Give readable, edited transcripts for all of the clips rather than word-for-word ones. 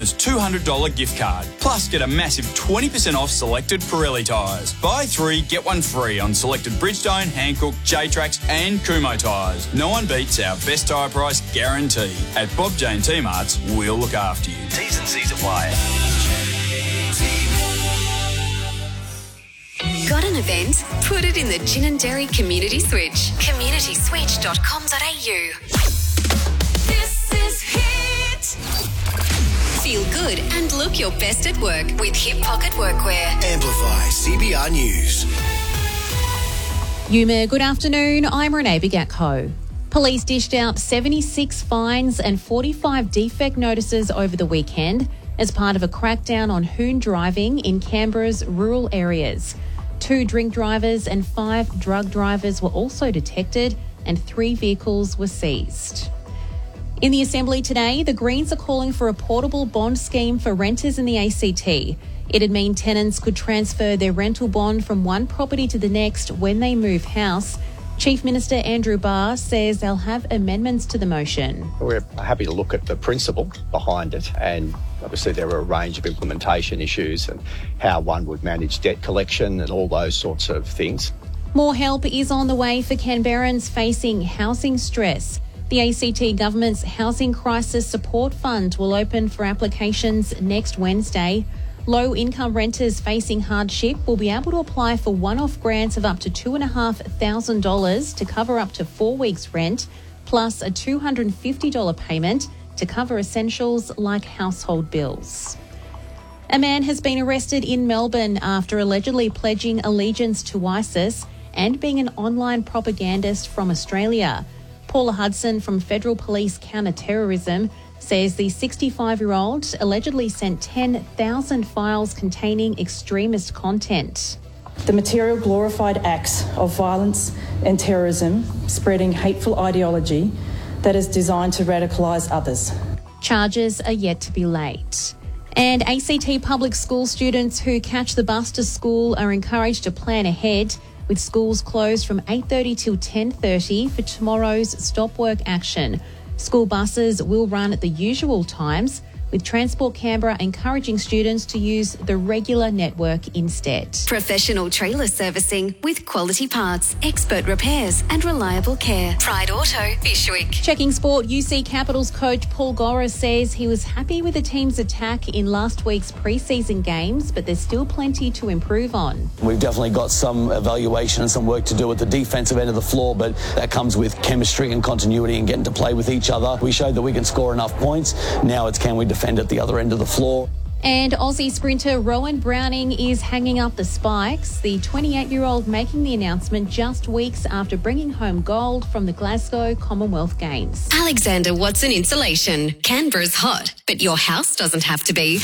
Tyres $200 gift card. Plus, get a massive 20% off selected Pirelli tyres. Buy 3, get 1 free on selected Bridgestone, Hankook, J-Trax and Kumho tyres. No one beats our best tyre price guarantee. At Bob Jane T-Marts, we'll look after you. T's and C's apply. Got an event? Put it in the Ginninderry Community Switch. communityswitch.com.au. This is Hit. Feel good and look your best at work with Hip Pocket Workwear. Amplify CBR News. Yuma, good afternoon. I'm Renee Bigatko. Police dished out 76 fines and 45 defect notices over the weekend as part of a crackdown on hoon driving in Canberra's rural areas. 2 drink drivers and 5 drug drivers were also detected and 3 vehicles were seized. In the Assembly today, the Greens are calling for a portable bond scheme for renters in the ACT. It'd mean tenants could transfer their rental bond from one property to the next when they move house. Chief Minister Andrew Barr says they'll have amendments to the motion. We're happy to look at the principle behind it, and obviously there are a range of implementation issues and how one would manage debt collection and all those sorts of things. More help is on the way for Canberrans facing housing stress. The ACT Government's Housing Crisis Support Fund will open for applications next Wednesday. Low-income renters facing hardship will be able to apply for one-off grants of up to $2,500 to cover up to 4 weeks' rent, plus a $250 payment to cover essentials like household bills. A man has been arrested in Melbourne after allegedly pledging allegiance to ISIS and being an online propagandist from Australia. Paula Hudson from Federal Police Counter-Terrorism says the 65-year-old allegedly sent 10,000 files containing extremist content. The material glorified acts of violence and terrorism, spreading hateful ideology that is designed to radicalise others. Charges are yet to be laid. And ACT public school students who catch the bus to school are encouraged to plan ahead, with schools closed from 8:30 till 10:30 for tomorrow's stop work action. School buses will run at the usual times, with Transport Canberra encouraging students to use the regular network instead. Professional trailer servicing with quality parts, expert repairs and reliable care. Pride Auto, Bishwick. Checking sport, UC Capitals coach Paul Gora says he was happy with the team's attack in last week's pre-season games, but there's still plenty to improve on. We've definitely got some evaluation and some work to do at the defensive end of the floor, but that comes with chemistry and continuity and getting to play with each other. We showed that we can score enough points. Now it's can we defend at the other end of the floor. And Aussie sprinter Rowan Browning is hanging up the spikes, the 28-year-old making the announcement just weeks after bringing home gold from the Glasgow Commonwealth Games. Alexander Watson Insulation. Canberra's hot, but your house doesn't have to be.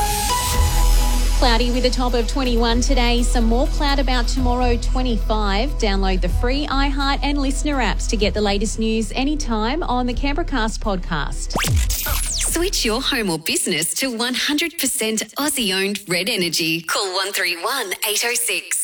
Cloudy with a top of 21 today. Some more cloud about tomorrow, 25. Download the free iHeart and Listener apps to get the latest news anytime on the Canberracast podcast. Switch your home or business to 100% Aussie-owned Red Energy. Call 131 806.